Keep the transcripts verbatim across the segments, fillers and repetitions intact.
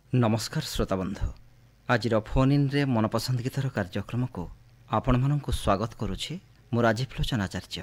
नमस्कार श्रोता बंधु आज फोन इन रे मनपसंद गीतर कार्यक्रम को आपण मानक स्वागत करुछि मु राजीव लोचन आचार्य।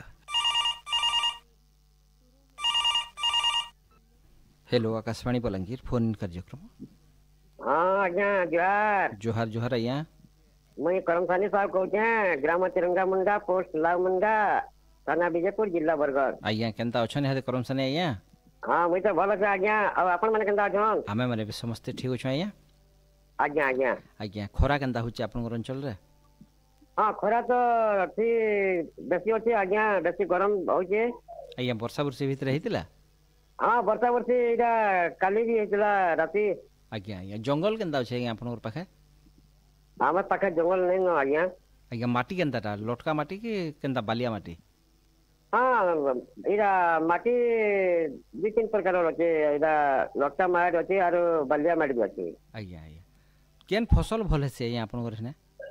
Hello Akashvani Balangir phone in कार्यक्रम। हाँ आज्ञा जोहार जोहार जोहार आज्ञा। मुई करमसानी साहब कहूँ ग्राम तिरंगा मुंडा पोस्ट लाव मुंडा थाना विजयपुर जिला बरगढ़। आज्ञा केनता अछन हेदे करमसानी आज्ञा? हाँ मुई तो भल से आज्ञा। अब आपण माने केनता अछन? आमे माने भी समस्त ठीक अछि आज्ञा। आज्ञा आज्ञा आज्ञा खरा केनता होछि आपन अंचल रे? हाँ खरा तो ठीक बेसी अछि आज्ञा, बेसी गरम होछि। आज्ञा वर्षा वर्षी भीतर हेतिला? हाँ वर्षा वर्षी इटा काली भी हेतिला राती। आज्ञा आज्ञा जंगल केनता अछि आज्ञा आपन पाखे? हमर पाखे जंगल नहीं न आज्ञा। आज्ञा माटी केनताटा लटका माटी कि केनता बालिया माटी? हाँ इरा माटी दु तीन प्रकार अछि। इरा लटका माटी अछि आरो बालिया माटी अछि। आज्ञा आज्ञा केन फसल भले से आज्ञा आपन घर ने?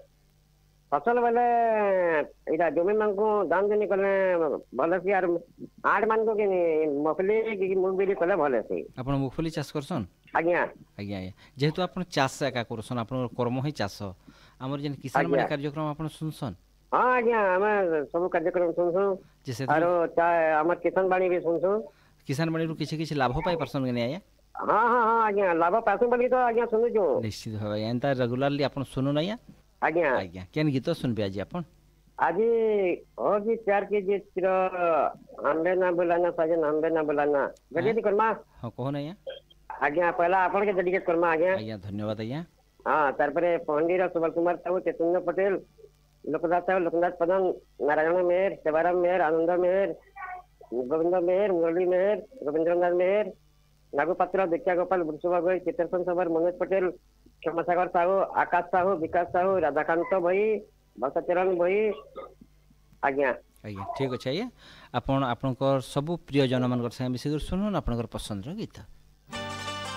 फसल बेले इरा जमीन मान को दान देनी कले भले से आर आठ मान को कि मफली कि मुंगबिरी कले भले से। आपन मुगफली चाष करसन? आज्ञा आज्ञा आज्ञा जेहेतु आपन चाष एका करसन आपन कर्म ही चाष हमर जेन किसान माने कार्यक्रम आपन सुनसन? हाँ आज्ञा हमें सब कार्यक्रम सुनसु जैसे आरो चाहे हमर किसान बाणी भी सुनसु। किसान बाणी रु किछि किछि लाभ पाई परसन गने आज्ञा? हाँ हाँ हाँ आज्ञा लाभ पासु बोली तो आज्ञा सुनु जो निश्चित भाव एंता रेगुलरली आपन सुनु नया? आज्ञा आज्ञा केन गीत सुनबे आज आपन? आज और जी प्यार के जी चित्र हमबे ना बुलाना सजन हमबे ना बुलाना गजे करमा। हां कहो नया आज्ञा पहला आपन के डेडिकेट करमा आज्ञा। आज्ञा धन्यवाद आज्ञा। हाँ तारपरे पंडित सुबल कुमार साहू चैतन्य पटेल लोकनाथ साहू लोकनाथ प्रधान नारायण मेहर सेवाराम मेहर आनंद मेहर गोविंद मेहर मुरली मेहर रविंद्रनाथ मेहर नागू पात्र दीक्षा गोपाल वृषभ गोई चित्रसन सबर मनोज पटेल क्षमासागर साहू आकाश साहू विकास साहू राधाकांत भाई भक्तचरण भाई आज्ञा। आज्ञा ठीक अछि आज्ञा। आपन आपनकर सब प्रिय जन मानकर संग मिसिकर सुनन आपनकर पसंद रो गीत।